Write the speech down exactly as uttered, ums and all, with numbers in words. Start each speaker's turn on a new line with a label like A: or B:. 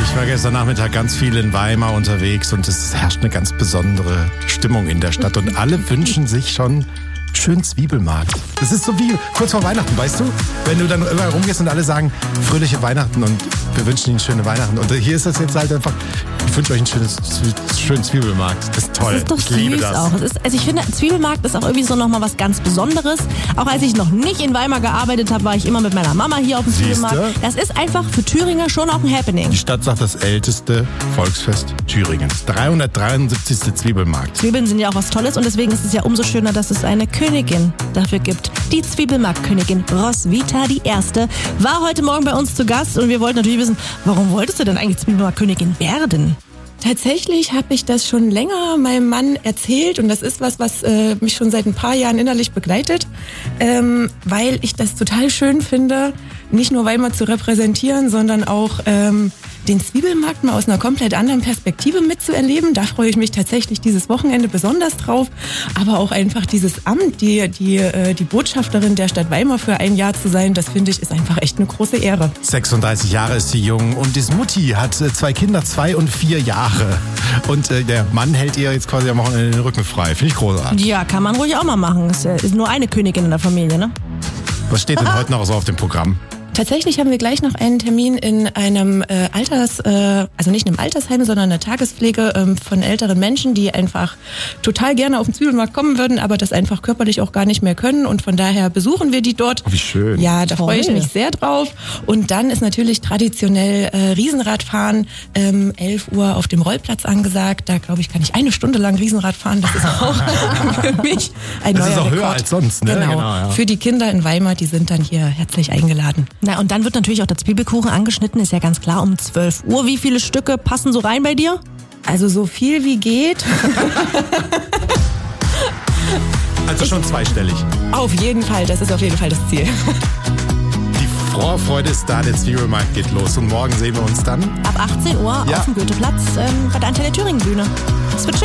A: Ich war gestern Nachmittag ganz viel in Weimar unterwegs und es herrscht eine ganz besondere Stimmung in der Stadt und alle wünschen sich schon schön Zwiebelmarkt. Das ist so wie kurz vor Weihnachten, weißt du? Wenn du dann überall rumgehst und alle sagen, fröhliche Weihnachten und wir wünschen Ihnen schöne Weihnachten. Und hier ist das jetzt halt einfach, ich wünsche euch einen schönen, schönen Zwiebelmarkt. Das ist toll.
B: Das ist doch
A: ich
B: süß
A: liebe das.
B: auch. Es ist, also ich finde, Zwiebelmarkt ist auch irgendwie so nochmal was ganz Besonderes. Auch als ich noch nicht in Weimar gearbeitet habe, war ich immer mit meiner Mama hier auf dem
A: Siehste?
B: Zwiebelmarkt. Das ist einfach für Thüringer schon auch ein Happening.
A: Die Stadt sagt, das älteste Volksfest Thüringens. dreihundertdreiundsiebzigste Zwiebelmarkt.
B: Zwiebeln sind ja auch was Tolles und deswegen ist es ja umso schöner, dass es eine Königin dafür gibt. Die Zwiebelmarktkönigin Roswitha die Erste war heute Morgen bei uns zu Gast und wir wollten natürlich wissen, warum wolltest du denn eigentlich Zwiebelmarktkönigin werden?
C: Tatsächlich habe ich das schon länger meinem Mann erzählt und das ist was, was äh, mich schon seit ein paar Jahren innerlich begleitet, ähm, weil ich das total schön finde, nicht nur Weimar zu repräsentieren, sondern auch ähm, den Zwiebelmarkt mal aus einer komplett anderen Perspektive mitzuerleben. Da freue ich mich tatsächlich dieses Wochenende besonders drauf. Aber auch einfach dieses Amt, die, die, äh, die Botschafterin der Stadt Weimar für ein Jahr zu sein, das finde ich, ist einfach echt eine große Ehre.
A: sechsunddreißig Jahre ist sie jung und das Mutti hat äh, zwei Kinder, zwei und vier Jahre. Und äh, der Mann hält ihr jetzt quasi am Wochenende den Rücken frei. Finde ich großartig.
B: Ja, kann man ruhig auch mal machen. Es ist nur eine Königin in der Familie, ne?
A: Was steht denn heute noch so auf dem Programm?
C: Tatsächlich haben wir gleich noch einen Termin in einem äh, Alters, äh, also nicht in einem Altersheim, sondern einer Tagespflege ähm, von älteren Menschen, die einfach total gerne auf den Zwiebelmarkt kommen würden, aber das einfach körperlich auch gar nicht mehr können und von daher besuchen wir die dort.
A: Oh, wie schön.
C: Ja, da
B: Toll.
C: freue ich mich sehr drauf. Und dann ist natürlich traditionell äh, Riesenradfahren, ähm, elf Uhr auf dem Rollplatz angesagt. Da glaube ich, kann ich eine Stunde lang Riesenrad fahren. Das ist auch für mich ein
A: Das
C: neuer
A: ist auch
C: Rekord.
A: höher als sonst, ne?
C: Genau.
A: Genau, ja.
C: Für die Kinder in Weimar, die sind dann hier herzlich eingeladen.
B: Na, und dann wird natürlich auch der Zwiebelkuchen angeschnitten, ist ja ganz klar, um zwölf Uhr. Wie viele Stücke passen so rein bei dir?
C: Also so viel wie geht.
A: Also schon zweistellig.
C: Auf jeden Fall, das ist auf jeden Fall das Ziel.
A: Die Vorfreude ist da, der Zwiebelmarkt geht los und morgen sehen wir uns dann.
B: Ab achtzehn Uhr
A: Ja.
B: auf dem Goetheplatz ähm, bei der Antenne Thüringen Bühne. Es wird schön.